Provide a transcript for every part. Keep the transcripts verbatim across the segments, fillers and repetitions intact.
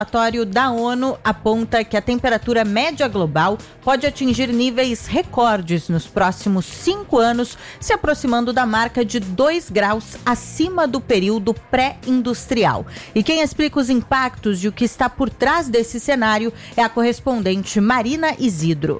O relatório da ONU aponta que a temperatura média global pode atingir níveis recordes nos próximos cinco anos, se aproximando da marca de dois graus acima do período pré-industrial. E quem explica os impactos e o que está por trás desse cenário é a correspondente Marina Isidro.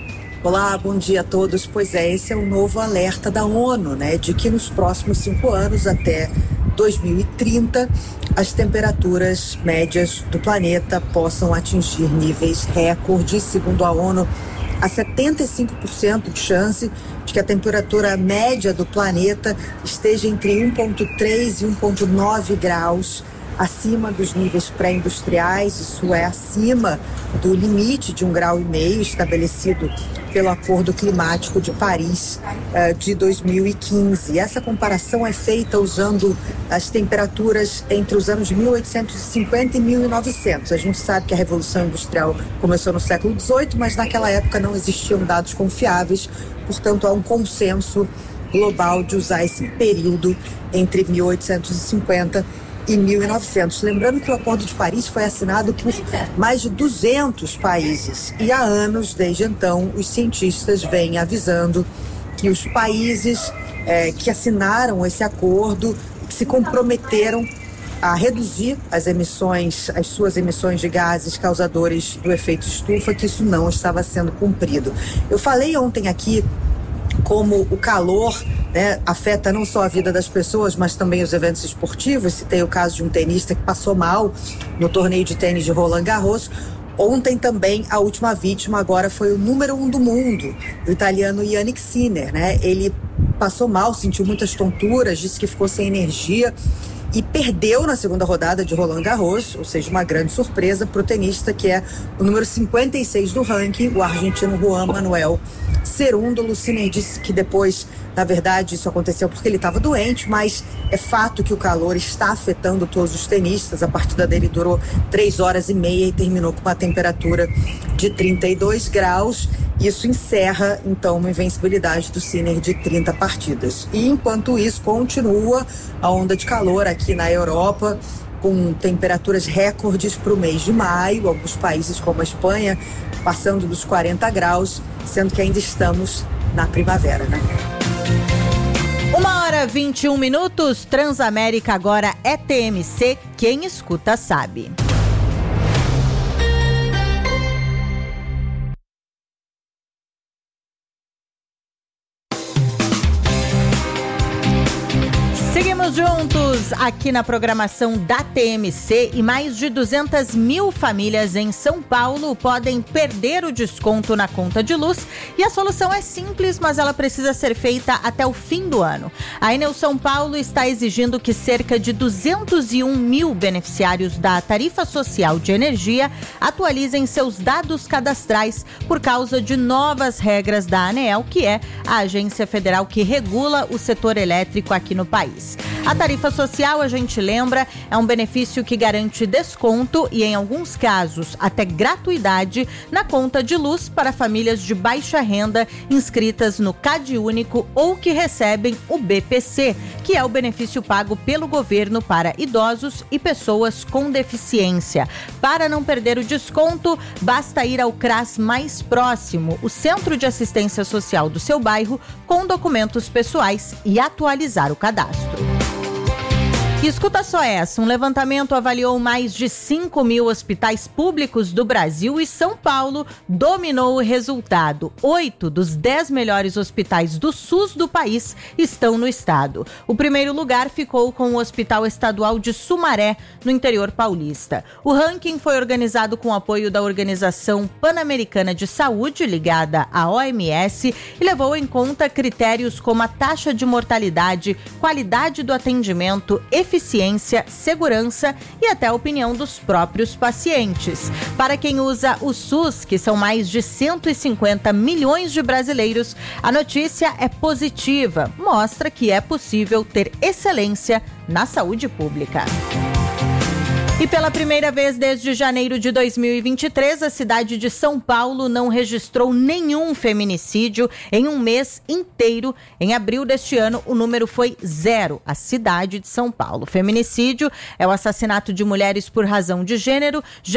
Olá, bom dia a todos. Pois é, esse é o novo alerta da ONU, né, de que nos próximos cinco anos, até dois mil e trinta, as temperaturas médias do planeta possam atingir níveis recordes. Segundo a ONU, há setenta e cinco por cento de chance de que a temperatura média do planeta esteja entre um vírgula três e um vírgula nove graus acima dos níveis pré-industriais. Isso é acima do limite de um grau e meio estabelecido pelo Acordo Climático de Paris uh, de dois mil e quinze. E essa comparação é feita usando as temperaturas entre os anos mil oitocentos e cinquenta e mil e novecentos. A gente sabe que a Revolução Industrial começou no século dezoito, mas naquela época não existiam dados confiáveis, portanto há um consenso global de usar esse período entre mil oitocentos e cinquenta e mil e novecentos. Lembrando que o Acordo de Paris foi assinado por mais de duzentos países e há anos, desde então, os cientistas vêm avisando que os países eh, que assinaram esse acordo, que se comprometeram a reduzir as emissões, as suas emissões de gases causadores do efeito estufa, que isso não estava sendo cumprido. Eu falei ontem aqui como o calor, né, afeta não só a vida das pessoas, mas também os eventos esportivos. Citei o caso de um tenista que passou mal no torneio de tênis de Roland Garros. Ontem também a última vítima agora foi o número um do mundo, o italiano Jannik Sinner, né? Ele passou mal, sentiu muitas tonturas, disse que ficou sem energia e perdeu na segunda rodada de Roland Garros, ou seja, uma grande surpresa para o tenista que é o número cinquenta e seis do ranking, o argentino Juan Manuel Cerúndolo. Sinner disse que depois, na verdade, isso aconteceu porque ele estava doente, mas é fato que o calor está afetando todos os tenistas. A partida dele durou três horas e meia e terminou com uma temperatura de trinta e dois graus. Isso encerra, então, uma invencibilidade do Sinner de trinta partidas. E, enquanto isso, continua a onda de calor aqui na Europa, com temperaturas recordes para o mês de maio. Alguns países, como a Espanha, passando dos quarenta graus, sendo que ainda estamos na primavera, né? Uma hora e vinte e um minutos, Transamérica agora é T M C, quem escuta sabe. Seguimos juntos aqui na programação da T M C e mais de duzentas mil famílias em São Paulo podem perder o desconto na conta de luz e a solução é simples, mas ela precisa ser feita até o fim do ano. A Enel São Paulo está exigindo que cerca de duzentos e um mil beneficiários da tarifa social de energia atualizem seus dados cadastrais por causa de novas regras da ANEEL, que é a agência federal que regula o setor elétrico aqui no país. A tarifa social, a gente lembra, é um benefício que garante desconto e, em alguns casos, até gratuidade na conta de luz para famílias de baixa renda inscritas no CadÚnico ou que recebem o B P C, que é o benefício pago pelo governo para idosos e pessoas com deficiência. Para não perder o desconto, basta ir ao CRAS mais próximo, o Centro de Assistência Social do seu bairro, com documentos pessoais e atualizar o cadastro. E escuta só essa, um levantamento avaliou mais de cinco mil hospitais públicos do Brasil e São Paulo dominou o resultado. Oito dos dez melhores hospitais do SUS do país estão no estado. O primeiro lugar ficou com o Hospital Estadual de Sumaré, no interior paulista. O ranking foi organizado com o apoio da Organização Pan-Americana de Saúde, ligada à O M S, e levou em conta critérios como a taxa de mortalidade, qualidade do atendimento, eficiência, segurança e até a opinião dos próprios pacientes. Para quem usa o SUS, que são mais de cento e cinquenta milhões de brasileiros, a notícia é positiva, mostra que é possível ter excelência na saúde pública. E pela primeira vez desde janeiro de dois mil e vinte e três, a cidade de São Paulo não registrou nenhum feminicídio em um mês inteiro. Em abril deste ano, o número foi zero. A cidade de São Paulo. Feminicídio é o assassinato de mulheres por razão de gênero.